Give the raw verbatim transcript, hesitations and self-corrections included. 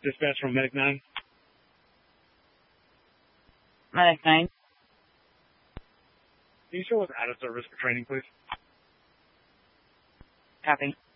Dispatch from Medic nine. Medic nine. Can you show us out of service for training, please? Copy.